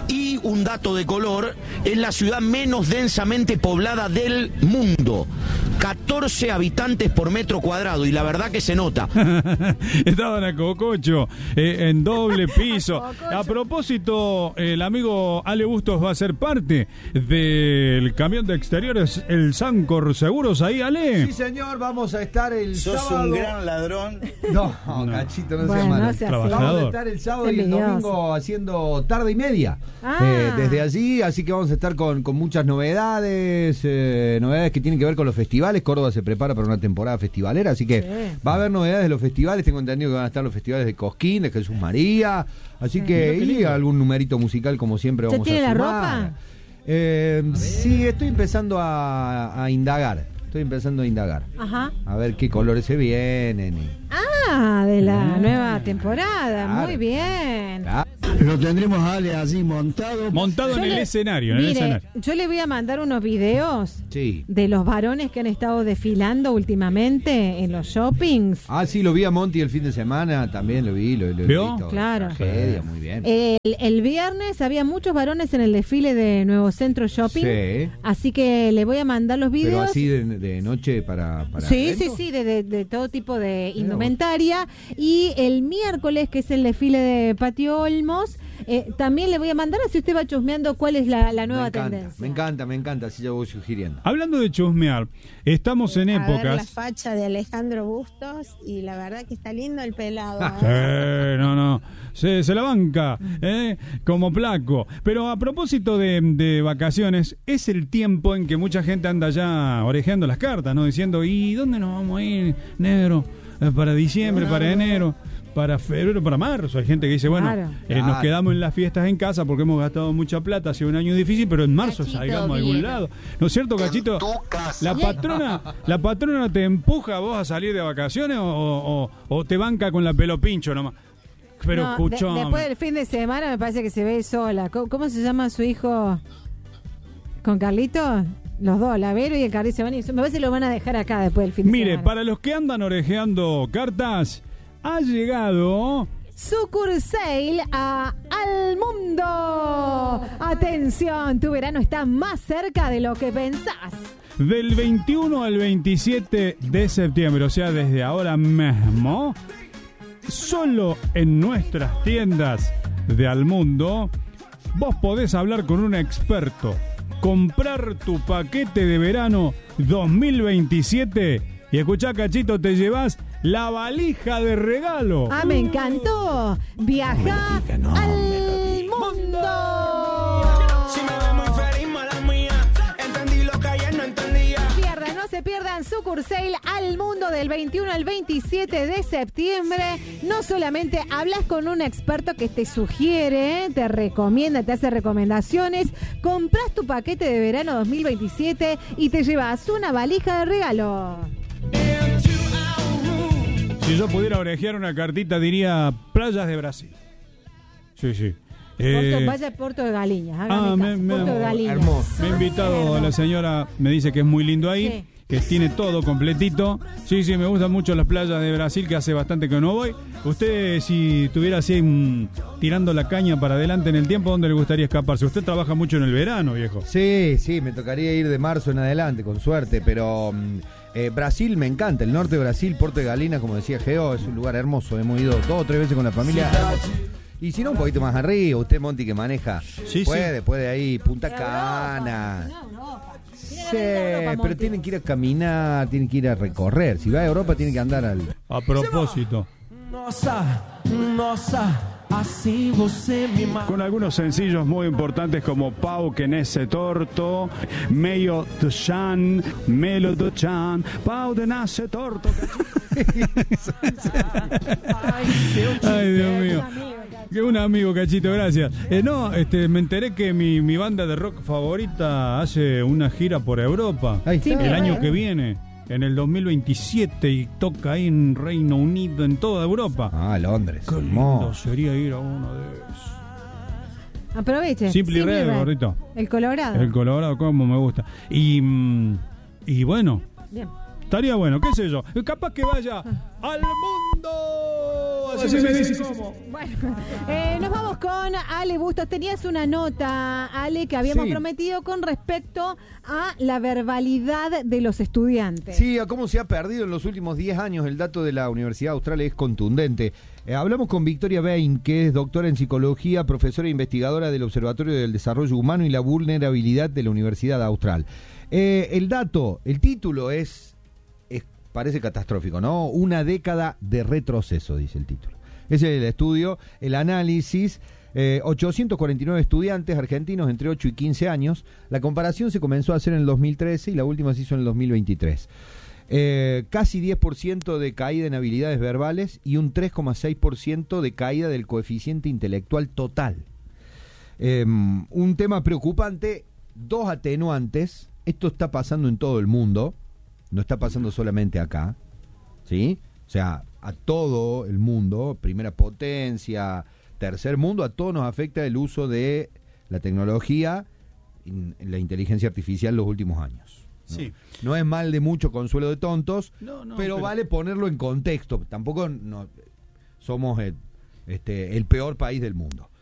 Y un dato de color, es la ciudad menos densamente poblada del mundo. 14 habitantes por metro cuadrado, y la verdad que se nota. Estaban a Cococho, en doble piso. A propósito, el amigo Ale Bustos va a ser parte del camión de exteriores, el Sancor Seguros. Ahí, Ale. Sí, señor, vamos a estar el sábado. Sos un gran ladrón. No, Cachito, no seas malo. Vamos a estar el sábado y el domingo haciendo tarde y media. Desde allí, así que vamos a estar con muchas novedades, novedades que tienen que ver con los festivales. Córdoba se prepara para una temporada festivalera, así que va a haber novedades de los festivales. Tengo entendido que van a estar los festivales de Cosquín, de Jesús María, así que y algún numerito musical como siempre vamos a sumar. ¿Se tiene la ropa? Sí, estoy empezando a indagar. Ajá. A ver qué colores se vienen. De la nueva temporada. Claro. Muy bien. Claro. Lo tendremos a Ale así montado en el escenario. Yo le voy a mandar unos videos de los varones que han estado desfilando últimamente en los shoppings. Sí, lo vi a Monty el fin de semana, también lo vi. ¿Vio? Claro. Tragedia, muy bien. El viernes había muchos varones en el desfile de Nuevo Centro Shopping. Sí. Así que le voy a mandar los videos. Pero así de noche para Sí, de todo tipo de indumentaria. Y el miércoles, que es el desfile de Patio Olmos, también le voy a mandar, así usted va chusmeando cuál es la nueva tendencia. Me encanta, así ya voy sugiriendo. Hablando de chusmear, estamos en épocas... A ver la facha de Alejandro Bustos, y la verdad que está lindo el pelado. Se la banca, como Placo. Pero a propósito de vacaciones, es el tiempo en que mucha gente anda ya orejeando las cartas, ¿no? Diciendo, ¿y dónde nos vamos a ir, negro? Para diciembre, para enero, para febrero, para marzo. Hay gente que dice, nos quedamos en las fiestas en casa porque hemos gastado mucha plata, ha sido un año difícil, pero en marzo salgamos a algún lado. ¿No es cierto, Cachito? La patrona te empuja a vos a salir de vacaciones o te banca con la pelo pincho nomás. Pero escuchó. Después del fin de semana me parece que se ve sola. ¿Cómo se llama su hijo con Carlitos? Los dos, la Vero y el Carlitos se van y me parece que lo van a dejar acá después del fin de semana. Mire, para los que andan orejeando cartas, ha llegado Sucursale al mundo. Atención, tu verano está más cerca de lo que pensás. Del 21 al 27 de septiembre, o sea, desde ahora mismo, solo en nuestras tiendas de Almundo, vos podés hablar con un experto, comprar tu paquete de verano 2027 y escuchá, Cachito, te llevas la valija de regalo. Me encantó. Viaja al mundo. Si me ve muy feliz, mala mía. Entendí lo que ayer no entendía. No se pierdan Sucursale al mundo del 21 al 27 de septiembre. No solamente hablas con un experto que te sugiere, te recomienda, te hace recomendaciones, compras tu paquete de verano 2027 y te llevas una valija de regalo. Si yo pudiera orejear una cartita, diría playas de Brasil. Sí. Vaya a Porto de Galiñas. Porto de Galiñas. Hermoso. Me ha invitado la señora, me dice que es muy lindo ahí, que tiene todo completito. Sí, me gustan mucho las playas de Brasil, que hace bastante que no voy. Usted, si estuviera así tirando la caña para adelante en el tiempo, ¿dónde le gustaría escaparse? Usted trabaja mucho en el verano, viejo. Sí, me tocaría ir de marzo en adelante, con suerte, pero... Brasil me encanta, el norte de Brasil, Porto de Galinas, como decía Geo, es un lugar hermoso. Hemos ido 2 o 3 veces con la familia. Y si no, un poquito más arriba, usted, Monty, que maneja, puede ahí, Punta Cana. Pero tienen que ir a caminar, tienen que ir a recorrer. Si va a Europa, tienen que andar al... A propósito. Con algunos sencillos muy importantes como Pau que nesse torto, Meio do Chan, Melo do Chan, Pau de nace torto. Ay, Dios mío. Que un amigo, Cachito, gracias. Me enteré que mi banda de rock favorita hace una gira por Europa el año que viene. En el 2027 y toca ahí en Reino Unido, en toda Europa. Londres. Qué lindo sería ir a uno de esos. Aproveche. Simple Red, gordito. El Colorado. El Colorado, como me gusta. Y bueno. Bien. Estaría bueno, qué sé yo. Capaz que vaya al mundo. Bueno, nos vamos con Ale Bustos. Tenías una nota, Ale, que habíamos prometido con respecto a la verbalidad de los estudiantes. Sí, a cómo se ha perdido en los últimos 10 años. El dato de la Universidad Austral es contundente. Hablamos con Victoria Bain, que es doctora en psicología, profesora e investigadora del Observatorio del Desarrollo Humano y la Vulnerabilidad de la Universidad Austral. El dato, el título parece catastrófico, ¿no? Una década de retroceso, dice el título. Ese es el estudio, el análisis. 849 estudiantes argentinos entre 8 y 15 años. La comparación se comenzó a hacer en el 2013 y la última se hizo en el 2023. Casi 10% de caída en habilidades verbales y un 3,6% de caída del coeficiente intelectual total. Un tema preocupante, 2 atenuantes. Esto está pasando en todo el mundo, no está pasando solamente acá, ¿sí? O sea, a todo el mundo, primera potencia, tercer mundo, a todos nos afecta el uso de la tecnología y la inteligencia artificial los últimos años, ¿no? Sí. No es mal de mucho consuelo de tontos, pero vale ponerlo en contexto. Tampoco somos el peor país del mundo.